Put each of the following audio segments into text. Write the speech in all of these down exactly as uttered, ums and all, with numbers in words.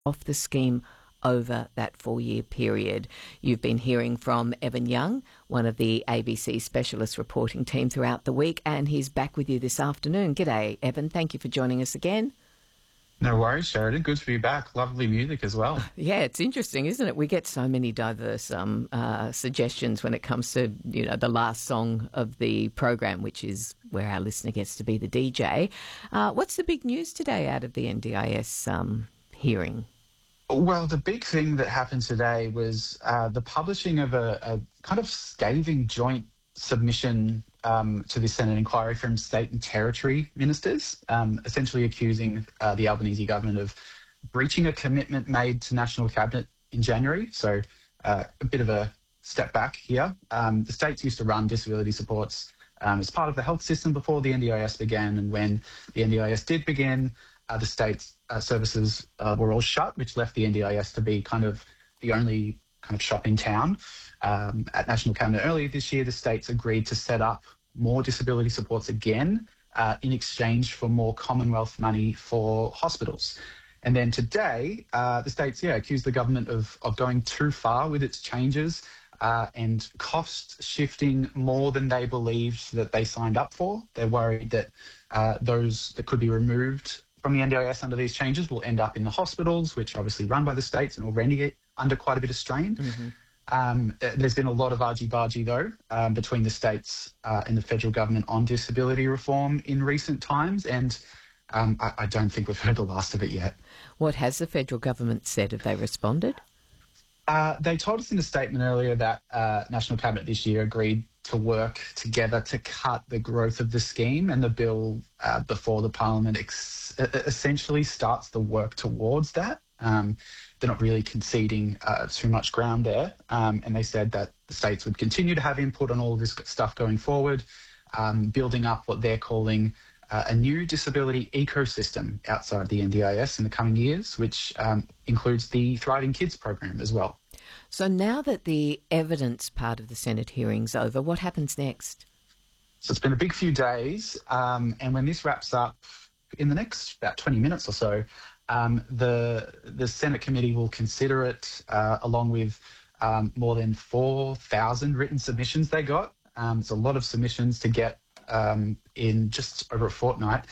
off the scheme over that four-year period. You've been hearing from Evan Young, one of the A B C specialist reporting team throughout the week, and he's back with you this afternoon. G'day, Evan. Thank you for joining us again. No worries, Sheridan. Good to be back. Lovely music as well. Yeah, it's interesting, isn't it? We get so many diverse um, uh, suggestions when it comes to, you know, the last song of the program, which is where our listener gets to be the D J. Uh, what's the big news today out of the N D I S um, hearing? Well, the big thing that happened today was uh, the publishing of a, a kind of scathing joint submission um, to the Senate inquiry from state and territory ministers, um, essentially accusing uh, the Albanese government of breaching a commitment made to National Cabinet in January. So uh, a bit of a step back here. Um, the states used to run disability supports um, as part of the health system before the N D I S began, and when the N D I S did begin, uh, the states' uh, services uh, were all shut, which left the N D I S to be kind of the only kind of shop in town. Um, at National Cabinet earlier this year, the states agreed to set up more disability supports again uh, in exchange for more Commonwealth money for hospitals. And then today, uh, the states, yeah, accused the government of, of going too far with its changes uh, and cost shifting more than they believed that they signed up for. They're worried that uh, those that could be removed from the N D I S under these changes will end up in the hospitals, which are obviously run by the states and already under quite a bit of strain. Mm-hmm. Um, there's been a lot of argy-bargy, though, um, between the states uh, and the federal government on disability reform in recent times, and um, I, I don't think we've heard the last of it yet. What has the federal government said? Have they responded? Uh, they told us in a statement earlier that uh, National Cabinet this year agreed to work together to cut the growth of the scheme, and the bill uh, before the Parliament ex- essentially starts the work towards that. Um, they're not really conceding uh, too much ground there, um, and they said that the states would continue to have input on all of this stuff going forward, um, building up what they're calling uh, a new disability ecosystem outside the N D I S in the coming years, which um, includes the Thriving Kids program as well. So now that the evidence part of the Senate hearing's over, what happens next? So it's been a big few days, um, and when this wraps up in the next about twenty minutes or so, um, the the Senate committee will consider it uh, along with um, more than four thousand written submissions they got. Um, it's a lot of submissions to get um, in just over a fortnight.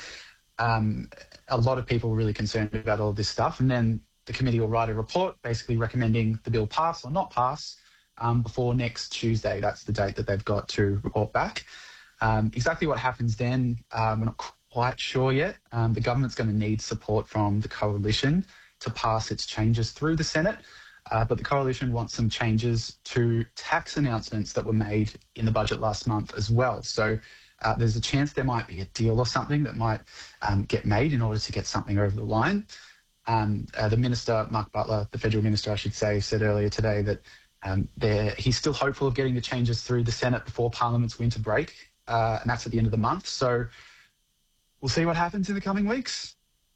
Um, a lot of people were really concerned about all this stuff, and then the committee will write a report basically recommending the bill pass or not pass um, before next Tuesday. That's the date that they've got to report back. Um, exactly what happens then, uh, we're not quite sure yet. Um, the government's going to need support from the coalition to pass its changes through the Senate, uh, but the coalition wants some changes to tax announcements that were made in the budget last month as well. So uh, there's a chance there might be a deal or something that might um, get made in order to get something over the line. Um, uh, the minister, Mark Butler, the federal minister, I should say, said earlier today that um, he's still hopeful of getting the changes through the Senate before Parliament's winter break, uh, and that's at the end of the month. So we'll see what happens in the coming weeks.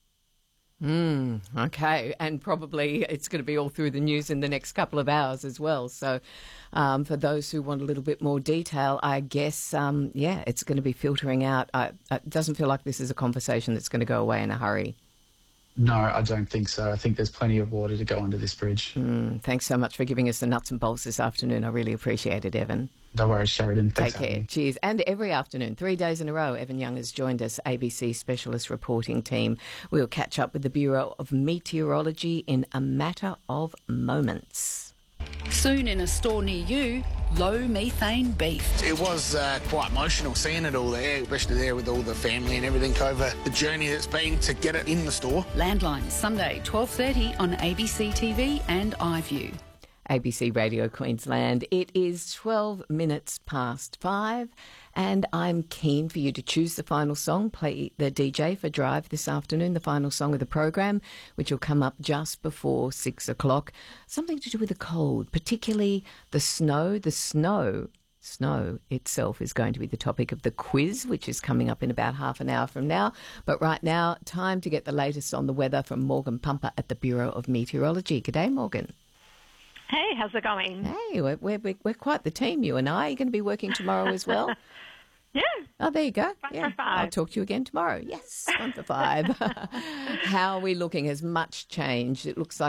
Mm, okay, and probably it's going to be all through the news in the next couple of hours as well. So um, for those who want a little bit more detail, I guess, um, yeah, it's going to be filtering out. Uh, it doesn't feel like this is a conversation that's going to go away in a hurry. No, I don't think so. I think there's plenty of water to go under this bridge. Mm, thanks so much for giving us the nuts and bolts this afternoon. I really appreciate it, Evan. No worries, Sheridan. Thanks. Take care. Cheers. And every afternoon, three days in a row, Evan Young has joined us, A B C specialist reporting team. We'll catch up with the Bureau of Meteorology in a matter of moments. Soon in a store near you, low methane beef. It was uh, quite emotional seeing it all there, especially there with all the family and everything over the journey that's been to get it in the store. Landline, Sunday, twelve thirty on A B C T V and iView. A B C Radio Queensland. It is twelve minutes past five, and I'm keen for you to choose the final song, play the D J for Drive this afternoon, the final song of the program, which will come up just before six o'clock. Something to do with the cold, particularly the snow. The snow, snow itself is going to be the topic of the quiz, which is coming up in about half an hour from now. But right now, time to get the latest on the weather from Morgan Pumper at the Bureau of Meteorology. G'day, Morgan. Hey, how's it going? Hey, we're, we're, we're quite the team, you and I. Are you going to be working tomorrow as well? Yeah. Oh, there you go. One yeah. for five. I'll talk to you again tomorrow. Yes, one for five. How are we looking? Has much changed? It looks like